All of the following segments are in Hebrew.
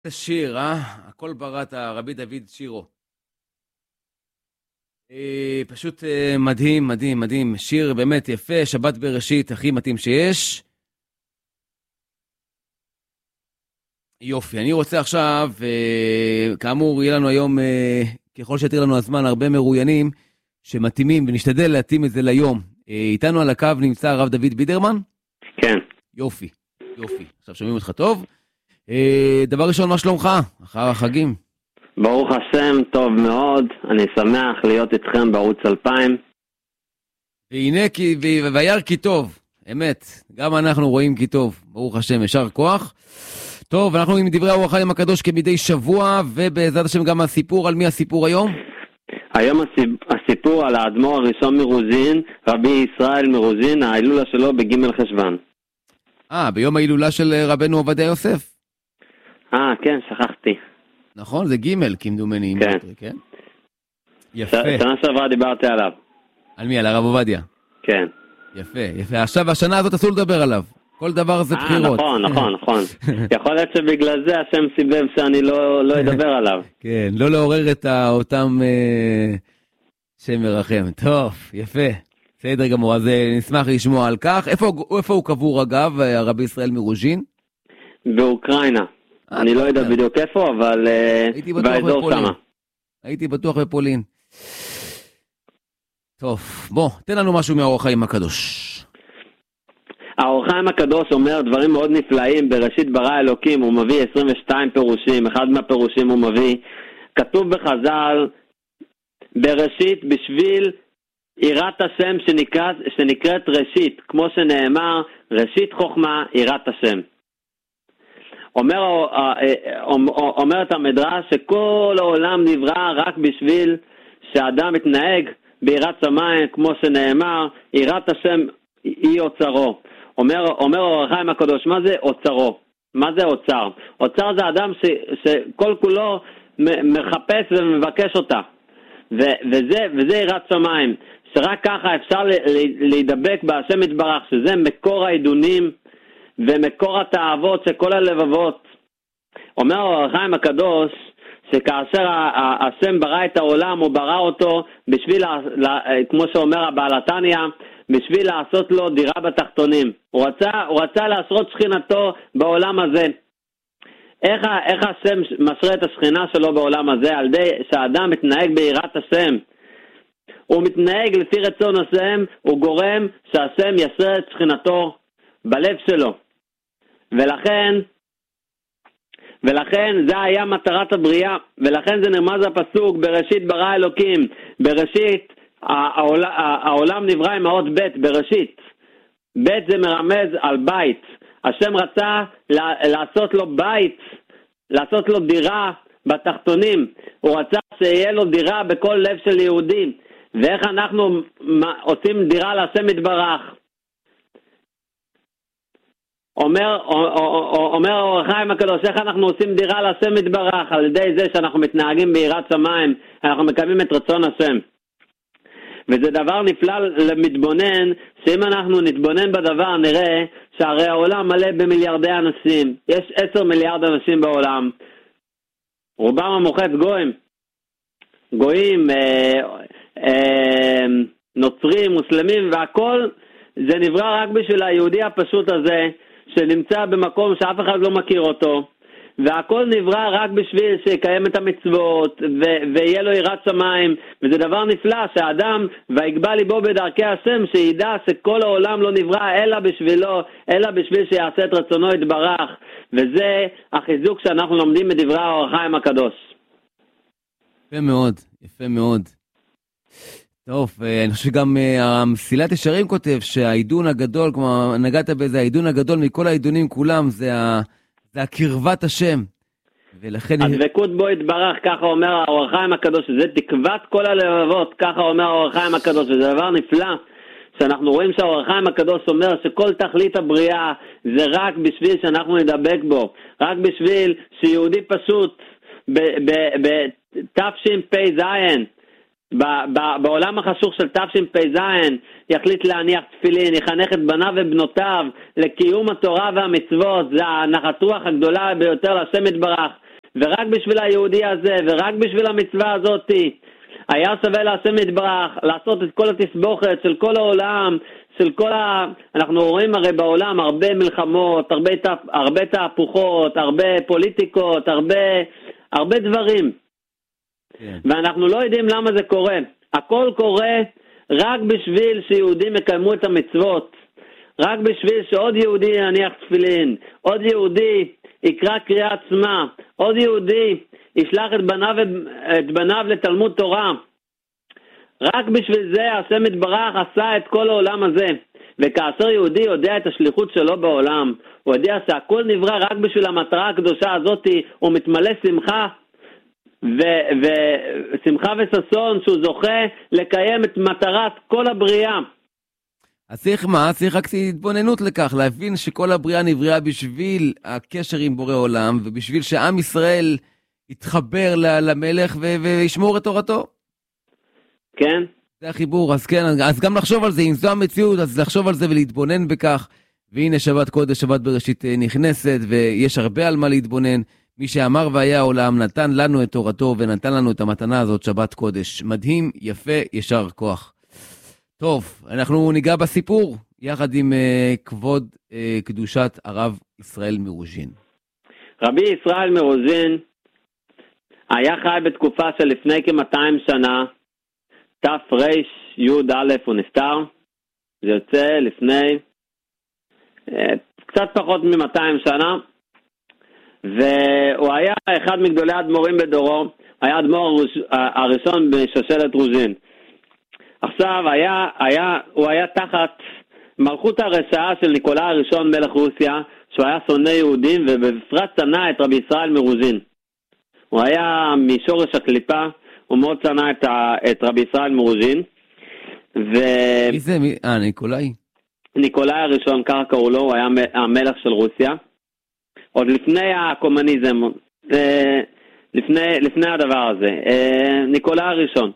השיר, הכל בראת, רבי דוד שירו. פשוט מדהים, מדהים, מדהים. שיר באמת יפה, שבת בראשית, הכי מתאים שיש. יופי, אני רוצה עכשיו, כאמור, יהיה לנו היום, ככל שיתיר לנו הזמן, הרבה מרואיינים שמתאימים, ונשתדל להתאים את זה ליום. איתנו על הקו נמצא הרב דוד בידרמן? כן. יופי, יופי. עכשיו שומעים אותך טוב. דבר ראשון, מה שלומך? אחר החגים. ברוך השם, טוב מאוד. אני שמח להיות איתכם בערוץ 2000. והנה, וירא כי טוב. אמת, גם אנחנו רואים כי טוב. ברוך השם, ישר כוח. טוב, אנחנו עם דברי האור החיים הקדוש כמדי שבוע, ובעזרת השם גם הסיפור. על מי הסיפור היום? היום הסיפור על האדמו"ר הראשון מרוזין, רבי ישראל מרוזין, ההילולה שלו בג' חשוון. ביום ההילולה של רבנו עובדיה יוסף. כן, שכחתי. נכון, זה ג' כמדומני. כן. כן? יפה. שנה שעברה דיברתי עליו. על מי? על הרב עובדיה? כן. יפה, יפה. עכשיו, השנה הזאת אסור לדבר עליו. כל דבר זה בחירות. נכון. יכול להיות שבגלל זה השם סיבב שאני לא אדבר עליו. כן, לא לעורר את אותם שם מרחם. טוב, יפה. בסדר גמור, אז נשמח לשמוע על כך. איפה הוא קבור אגב, הרבי ישראל מרוז'ין? באוקראינה. אני לא יודע בדיוק איפה, אבל באזור שמה. הייתי בטוח בפולין. טוב, בוא, תן לנו משהו מהאור החיים הקדוש. האור החיים הקדוש אומר דברים מאוד נפלאים. בראשית ברא אלוקים, הוא מביא 22 פירושים. אחד מהפירושים הוא מביא, כתוב בחז"ל, בראשית בשביל יראת השם שנקראת ראשית, כמו שנאמר, ראשית חוכמה יראת השם. אומרת המדרש שכל העולם נברא רק בשביל שאדם מתנהג ביראת שמיים, כמו שנאמר, יראת השם היא אוצרו. אומר האור החיים הקדוש, מה זה אוצרו? מה זה אוצר? אוצר זה אדם שכל כולו מחפש ומבקש אותה. וזה יראת שמיים, שרק ככה אפשר להידבק בהשם יתברך, שזה מקור העידונים ומקור התאוות של כל הלבבות. אומר האור החיים הקדוש שכאשר השם ברא את העולם, הוא ברא אותו בשביל, כמו שאומר הבעל התניא, בשביל לעשות לו דירה בתחתונים. הוא רצה להשרות שכינתו בעולם הזה. איך השם משרה את השכינה שלו בעולם הזה? על ידי שהאדם מתנהג ביראת השם. הוא מתנהג לפי רצון השם, הוא גורם שהשם ישרה את שכינתו בלב שלו. ולכן זה היה מטרת הבריאה, ולכן זה נרמז הפסוק, בראשית ברא אלוקים. בראשית, העולם נברא עם האות בית, בראשית. בית זה מרמז על בית. השם רצה לעשות לו בית, לעשות לו דירה בתחתונים. הוא רצה שיהיה לו דירה בכל לב של יהודי. ואיך אנחנו עושים דירה להשם יתברך? אומר האור החיים הקדוש, איך אנחנו עושים דירה להשם יתברך? על ידי זה שאנחנו מתנהגים ביראת שמיים, אנחנו מקיימים את רצון השם. וזה דבר נפלא למתבונן, שאם אנחנו נתבונן בדבר נראה שהרי העולם מלא במיליארדי אנשים. יש 10 מיליארד אנשים בעולם, רובם המוחץ גויים, נוצרים, מוסלמים, והכל זה נברא רק בשביל היהודי הפשוט הזה, שנמצא במקום שאף אחד לא מכיר אותו, והכל נברא רק בשביל שיקיים את המצוות ויהיה לו יראת שמיים. וזה דבר נפלא שהאדם ויגבה ליבו בדרכי השם, שידע שכל העולם לא נברא אלא בשביל שיעשה את רצונו יתברך. וזה החיזוק שאנחנו לומדים בדברי האור החיים הקדוש. יפה מאוד, יפה מאוד. טוב, אני חושב שגם המסילת ישרים כותב שהעידון הגדול, כמו נגעת בזה, העידון הגדול מכל העידונים כולם, זה הקרבת השם. ולכן... הדבקות בו יתברך, ככה אומר האור החיים הקדוש, זה תקוות כל הלבבות, ככה אומר האור החיים הקדוש, וזה דבר נפלא, שאנחנו רואים שהאור החיים הקדוש אומר שכל תכלית הבריאה זה רק בשביל שאנחנו נדבק בו, רק בשביל שיהודי פשוט בתשפ"ז, בעולם החשוך של תשפ"ז, יחליט להניח תפילין, יחנך את בניו ובנותיו לקיום התורה והמצוות. זה הנחת רוח הגדולה ביותר להשם יתברך, ורק בשביל היהודי הזה, ורק בשביל המצווה הזאת, היה שווה להשם יתברך לעשות את כל התסבוכת של כל העולם, אנחנו רואים הרי בעולם הרבה מלחמות, הרבה תהפוכות, הרבה פוליטיקות, הרבה דברים. ואנחנו לא יודעים למה זה קורה. הכל קורה רק בשביל שיהודים יקיימו את המצוות, רק בשביל שעוד יהודי יניח תפילין, עוד יהודי יקרא קריאת שמע, עוד יהודי ישלח את בניו לתלמוד תורה. רק בשביל זה השם יתברך עשה את כל העולם הזה. וכאשר יהודי יודע את השליחות שלו בעולם, הוא יודע שהכל נברא רק בשביל המטרה הקדושה הזאת, הוא מתמלא שמחה ושמחה וששון שהוא זוכה לקיים את מטרת כל הבריאה. אז צריך מה? צריך רק התבוננות לכך, להבין שכל הבריאה נבראה בשביל הקשר עם בורא עולם, ובשביל שעם ישראל יתחבר למלך וישמור את תורתו. כן. זה החיבור, אז כן, אז גם לחשוב על זה, אם זו המציאות, אז לחשוב על זה ולהתבונן בכך. והנה שבת קודש, שבת בראשית נכנסת, ויש הרבה על מה להתבונן. מי שאמר והיה העולם נתן לנו את תורתו, ונתן לנו את המתנה הזאת, שבת קודש. מדהים, יפה, ישר כוח. טוב, אנחנו ניגע בסיפור, יחד עם כבוד קדושת הרב ישראל מרוז'ין. רבי ישראל מרוז'ין היה חי בתקופה של לפני כ-200 שנה, תר"י הוא נפטר, זה יוצא לפני קצת פחות מ-200 שנה, והוא היה אחד מגדולי האדמו"רים בדורו, היה האדמו"ר הראשון בשושלת רוז'ין. עכשיו הוא היה תחת מלכות הרשעה של ניקולאי הראשון מלך רוסיה, שהוא היה שונא יהודים ובפרט שנא את רבי ישראל מרוז'ין. הוא היה משורש הקליפה, הוא מאוד שנא את רבי ישראל מרוז'ין. מי זה? ניקולאי? ניקולאי הראשון, ככה קראו לו, הוא היה המלך של רוסיה. עוד לפני הקומוניזם, לפני הדבר הזה, ניקולאי הראשון.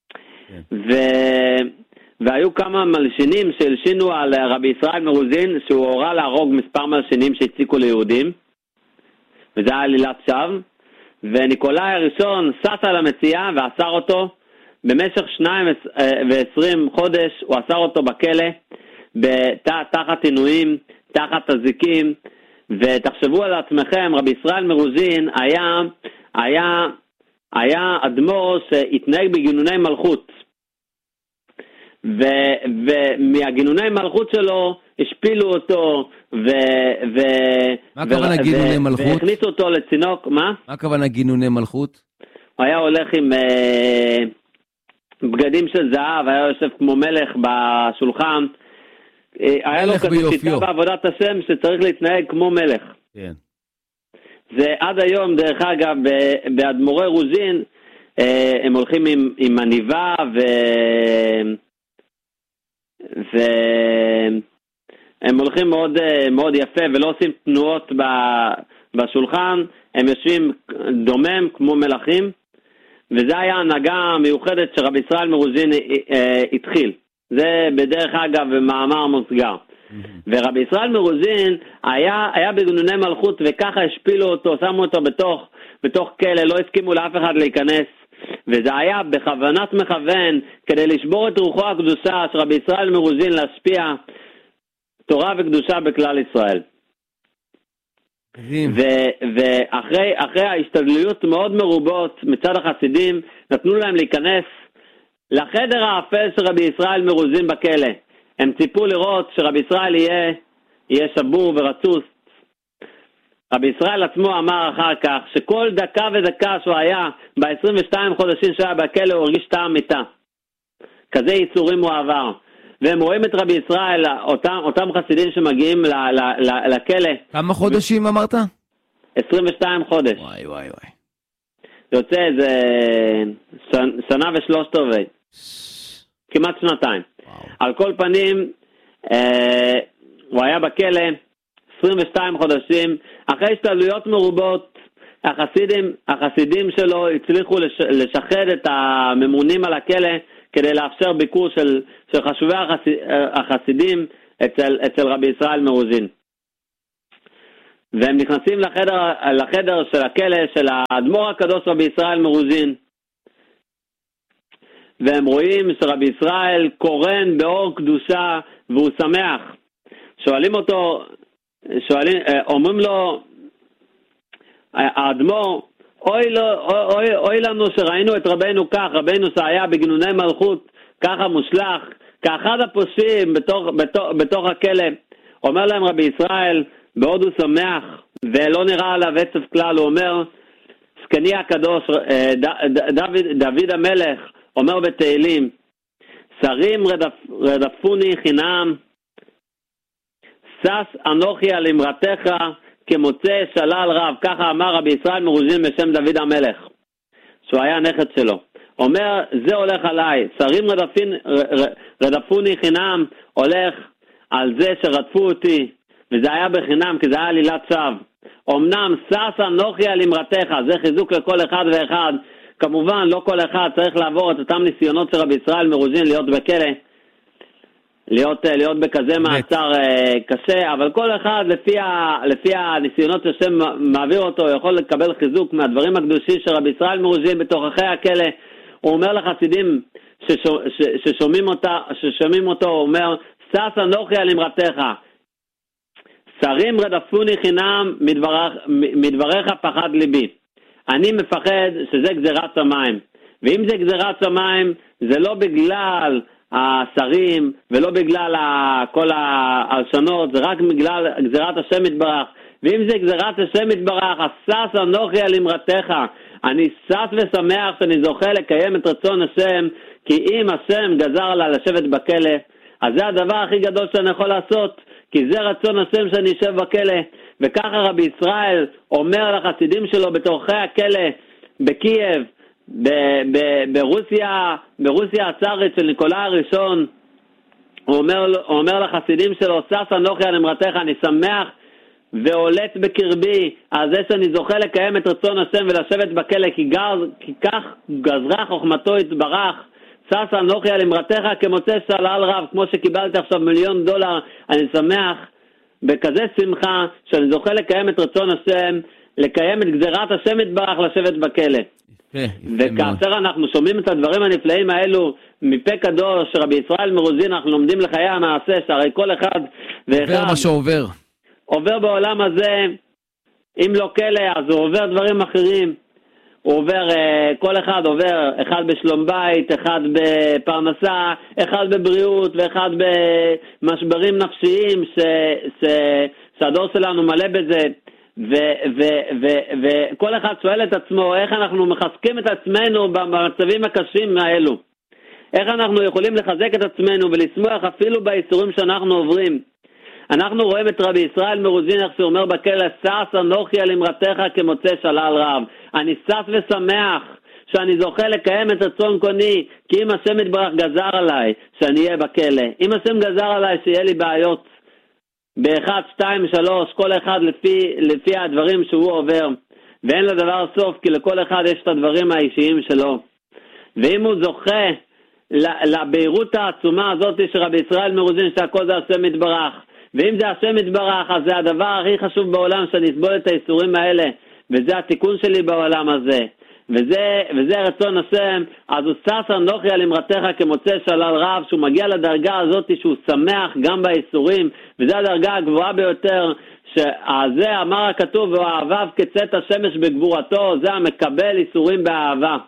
והיו כמה מלשינים שהלשינו על רבי ישראל מרוז'ין, שהוא הורה להרוג מספר מלשינים שהציקו ליהודים, וזה היה עלילת שווא. וניקולאי הראשון סס על המציאה ואסר אותו במשך 22 חודש, הוא אסר אותו בכלא תחת עינויים, תחת אזיקים. ותחשבו על עצמכם, רבי ישראל מרוז'ין היה אדמו"ר שהתנהג בגינוני מלכות, ומהגינוני מלכות שלו השפילו אותו מה הכוונה גינוני מלכות? והכניסו אותו לצינוק. מה הכוונה גינוני מלכות? הוא היה הולך עם בגדים של זהב, היה יושב כמו מלך בשולחן, היה לו כזה שיטה בעבודת השם שצריך להתנהג כמו מלך. כן. זה עד היום, דרך אגב, באדמו"רי רוז'ין הם הולכים עם עניבה והם הולכים מאוד, מאוד יפה ולא עושים תנועות בשולחן, הם יושבים דומם כמו מלכים, וזה היה הנהגה מיוחדת שרבי ישראל מרוז'ין התחיל. זה בדרך אגב במאמר מוסגר. ורבי ישראל מרוז'ין היה בגינוני מלכות, וככה השפילו אותו, שמו אותו בתוך כלא, לא הסכימו לאף אחד להיכנס, וזה היה בכוונת מכוון כדי לשבור את רוחו הקדושה של רבי ישראל מרוז'ין, להשפיע תורה וקדושה בכלל ישראל. ואחרי ההשתדלויות מאוד מרובות מצד החסידים, נתנו להם להיכנס לחדר האפל של רבי ישראל מרוז'ין בכלא. הם ציפו לראות שרבי ישראל יהיה שבור ורצוץ. רבי ישראל עצמו אמר אחר כך שכל דקה ודקה שהוא היה ב-22 חודשים שהיה בכלא הוא הרגיש טעם מיתה. כזה ייסורים הוא עבר. והם רואים את רבי ישראל, אותם חסידים שמגיעים לכלא. כמה חודשים אמרת? 22 חודש. וואי וואי וואי. זה יוצא איזה שנה ושלושת רבעי. כמעט שנתיים. על כל פנים, הוא היה בכלא 22 חודשים, אחרי השתדלויות מרובות, החסידים שלו הצליחו לשחד את הממונים על הכלא, כדי לאפשר ביקור של חשובי החסידים אצל רבי ישראל מרוז'ין. והם נכנסים לחדר של הכלא של האדמו"ר הקדוש רבי ישראל מרוז'ין, והם רואים שרבי ישראל קורן באור קדושה והוא שמח. שואלים אותו, אומרים לו האדמו"ר, אוי לנו שראינו את רבנו כך, רבנו שהיה בגנוני מלכות ככה מושלח, כאחד הפושעים בתוך הכלא. אומר להם רבי ישראל, בעוד הוא שמח ולא נראה עליו עצב כלל, הוא אומר, זקני הקדוש דוד המלך אומר בתהילים, שרים רדפוני חינם, שש אנוכי על אמרתך כמוצא שלל רב. ככה אמר רבי ישראל מרוז'ין בשם דוד המלך, שהוא היה נכד שלו. אומר, זה הולך עליי, שרים רדפוני חינם, הולך על זה שרדפו אותי, וזה היה בחינם כי זה היה עלילת שווא. אמנם שש אנוכי על אמרתך, זה חיזוק לכל אחד ואחד. כמובן לא כל אחד צריך לעבור את אותם ניסיונות של רבי ישראל מרוז'ין להיות בכלא, להיות בכזה מעצר קשה, אבל כל אחד לפי הניסיונות ששם מעביר אותו יכול לקבל חיזוק מהדברים הקדושים של רבי ישראל מרוז'ין בתוככי הכלא. הוא אומר לחסידים ששומעים אותו, הוא אומר, שש אנוכי על אמרתך, שרים רדפוני חינם, מדבריך פחד ליבי. אני מפחד שזה גזירת שמיים, ואם זה גזירת שמיים זה לא בגלל השרים ולא בגלל כל ההלשנות, זה רק בגלל גזירת השם יתברך. ואם זה גזירת השם יתברך, שש אנוכי על אמרתך, אני שש ושמח שאני זוכה לקיים את רצון השם, כי אם השם גזר עליי לשבת בכלא, אז זה הדבר הכי גדול שאני יכול לעשות, כי זה רצון השם שאני יושב בכלא. וככה רבי ישראל אומר לחסידים שלו בתוככי הכלא בקייב, ברוסיה הצארית של ניקולאי הראשון, הוא אומר לחסידים שלו, שש אנוכי על אמרתך, אני שמח ועולת בקרבי על זה שאני זוכה לקיים את רצון השם ולשבת בכלא, כי כך גזרה חוכמתו יתברך. שש אנוכי על אמרתך כמוצא שלל רב, כמו שקיבלתי עכשיו $1,000,000, אני שמח בכזה שמחה שאני זוכה לקיים את רצון השם, לקיים את גזירת השם יתברך לשבת בכלא. וכאשר אנחנו שומעים את הדברים הנפלאים האלו מפה קדוש רבי ישראל מרוז'ין, אנחנו לומדים לחיי המעשה, שהרי כל אחד ואחד עובר מה שעובר, עובר בעולם הזה, אם לא כלא אז הוא עובר דברים אחרים. הוא עובר, כל אחד עובר, אחד בשלום בית, אחד בפרנסה, אחד בבריאות ואחד במשברים נפשיים שהדור שלנו מלא בזה. וכל אחד שואל את עצמו איך אנחנו מחזקים את עצמנו במצבים הקשים האלו, איך אנחנו יכולים לחזק את עצמנו ולשמוח אפילו באיסורים שאנחנו עוברים. אנחנו רואים את רבי ישראל מרוז'ין איך שהוא אומר בכלא, שש אנוכי על אמרתך כמוצא שלל רב, אני שש ושמח שאני זוכה לקיים את רצון קוני, כי אם השם יתברך גזר עליי שאני אהיה בכלא, אם השם גזר עליי שיהיה לי בעיות באחד, שתיים, שלוש, כל אחד לפי הדברים שהוא עובר, ואין לדבר סוף, כי לכל אחד יש את הדברים האישיים שלו. ואם הוא זוכה לבהירות העצומה הזאת של רבי ישראל מרוז'ין שהכל זה השם יתברך, ואם זה השם יתברך אז זה הדבר הכי חשוב בעולם, שאני אסבול את האיסורים האלה, וזה התיקון שלי בעולם הזה, וזה רצון השם. אז הוא שש אנוכי על אמרתך כמוצא שלל רב, שהוא מגיע לדרגה הזאת שהוא שמח גם באיסורים, וזה הדרגה הגבוהה ביותר, שזה אמר הכתוב, ואוהביו כצאת השמש בגבורתו, זה המקבל איסורים באהבה.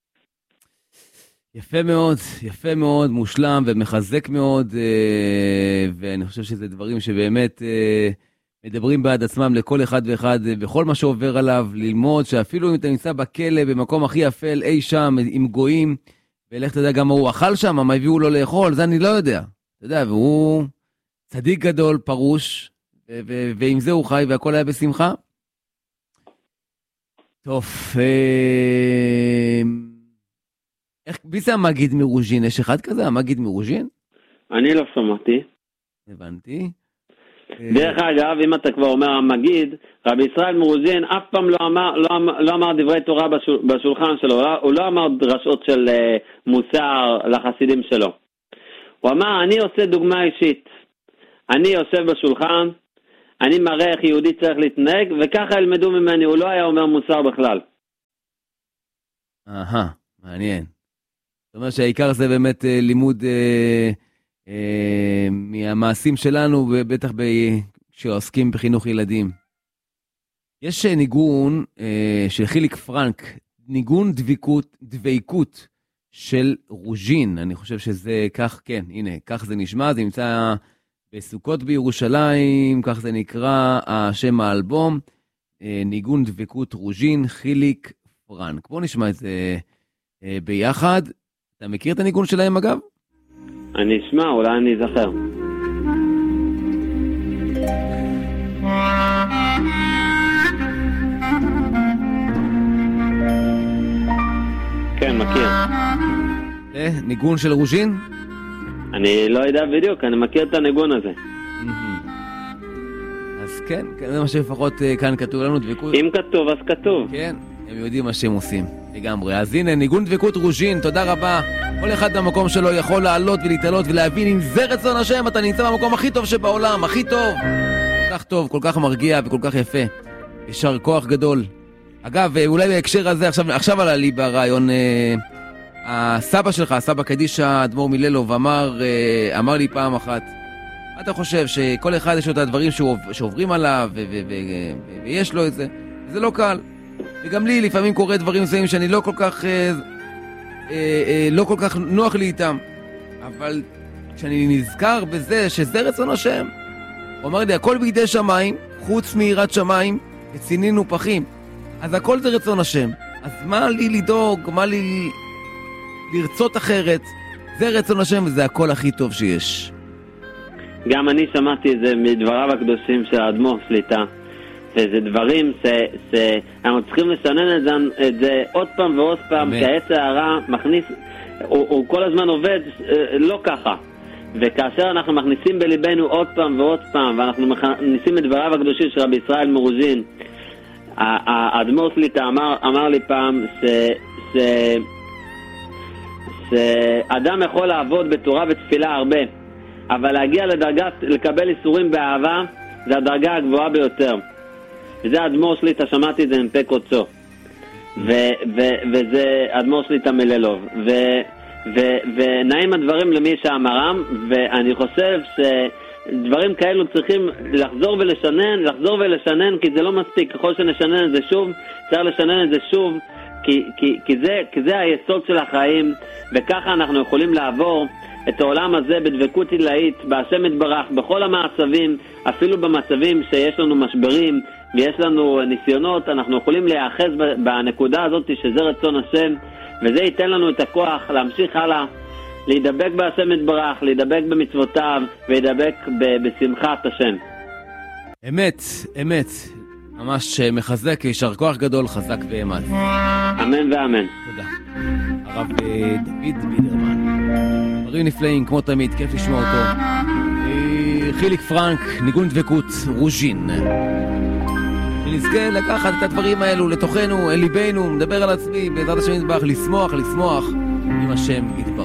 יפה מאוד, יפה מאוד, מושלם ומחזק מאוד, ואני חושב שזה דברים שבאמת מדברים בעד עצמם לכל אחד ואחד, בכל מה שעובר עליו, ללמוד שאפילו אם אתה נמצא בכלא, במקום הכי אפל, אי שם, עם גויים, ולך תדע גם מה הוא אכל שם, מה הביאו לו לאכול, זה אני לא יודע. אתה יודע, והוא צדיק גדול, פרוש, ועם זה הוא חי, והכל היה בשמחה. טוב, מי זה המגיד מרוז'ין? יש אחד כזה, המגיד מרוז'ין? אני לא שמעתי. הבנתי. דרך אגב, אם אתה כבר אומר המגיד, רבי ישראל מרוז'ין אף פעם לא אמר דברי תורה בשולחן שלו, הוא לא אמר דרשות של מוסר לחסידים שלו. הוא אמר, אני עושה דוגמה אישית. אני יושב בשולחן, אני מראה איך יהודי צריך להתנהג, וככה ילמדו ממני, הוא לא היה אומר מוסר בכלל. מעניין. זאת אומרת שהעיקר זה באמת לימוד מהמעשים שלנו, ובטח כשעוסקים בחינוך ילדים. יש ניגון של חיליק פרנק, ניגון דביקות של רוז'ין. אני חושב שזה כך, כן, הנה, כך זה נשמע, זה נמצא בסוכות בירושלים, כך זה נקרא, השם האלבום, ניגון דביקות רוז'ין, חיליק פרנק. בואו נשמע את זה ביחד. אתה מכיר את הניגון שלהם אגב? אני אשמע, אולי אני אזכר. כן, מכיר. ניגון של רוז'ין? אני לא יודע בדיוק, אני מכיר את הניגון הזה. אז כן, זה מה שלפחות כאן כתוב לנו, דבקות. אם כתוב, אז כתוב. כן, הם יודעים מה שהם עושים, לגמרי. אז הנה, ניגון דבקות רוז'ין, תודה רבה. כל אחד במקום שלו יכול לעלות ולהתעלות ולהבין אם זה רצון השם, אתה נמצא במקום הכי טוב שבעולם, הכי טוב. כל כך טוב, כל כך מרגיע וכל כך יפה. ישר כוח גדול. אגב, אולי בהקשר הזה, עכשיו עלה לי ברעיון, הסבא שלך, הסבא קדישה, אדמו"ר מיללוב, אמר לי פעם אחת, מה אתה חושב, שכל אחד יש לו את הדברים שעוברים עליו, ויש לו את זה, וזה לא קל. וגם לי לפעמים קורה דברים מסוימים שאני לא כל כך נוח לי איתם. אבל כשאני נזכר בזה שזה רצון השם, הוא אמר לי, הכל בידי שמיים, חוץ מיראת שמיים, וצינין ופחים. אז הכל זה רצון השם. אז מה לי לדאוג, מה לי לרצות אחרת? זה רצון השם וזה הכל הכי טוב שיש. גם אני שמעתי את זה מדבריו הקדושים של האדמו"ר שליטה. וזה דברים שאנחנו צריכים לשנן את זה עוד פעם ועוד פעם, כי העץ הרע מכניס, הוא כל הזמן עובד לא ככה. וכאשר אנחנו מכניסים בליבנו עוד פעם ועוד פעם, ואנחנו מכניסים את דבריו הקדושים של רבי ישראל מרוז'ין, האדמו"ר שליטה אמר לי פעם שאדם יכול לעבוד בתורה ותפילה הרבה, אבל להגיע לדרגת לקבל איסורים באהבה זה הדרגה הגבוהה ביותר. וזה האדמו"ר שליטה, שמעתי את זה מפה קוצו, וזה האדמו"ר שליטה מללוב, ונעים הדברים למי שאמרם. ואני חושב שדברים כאלו צריכים לחזור ולשנן, כי זה לא מספיק. ככל שנשנן את זה שוב, צריך לשנן את זה שוב, כי זה היסוד של החיים, וככה אנחנו יכולים לעבור את העולם הזה בדבקות עילאית, בהשם יתברך, בכל המעצבים, אפילו במצבים שיש לנו משברים ויש לנו ניסיונות, אנחנו יכולים להיאחז בנקודה הזאת שזה רצון השם, וזה ייתן לנו את הכוח להמשיך הלאה, להידבק בהשם יתברך, להידבק במצוותיו, ולהידבק בשמחת השם. אמת, אמת. ממש מחזק, יישר כוח גדול, חזק ואמת. אמן ואמן. תודה. הרב דוד בידרמן. דברים נפלאים, כמו תמיד, כיף לשמוע אותו. חיליק פרנק, ניגון דבקות, רוז'ין. ונזכה לקחת את הדברים האלו לתוכנו, אל ליבנו, מדבר על עצמי, בעזרת השם יתברך, לשמוח עם השם יתברך.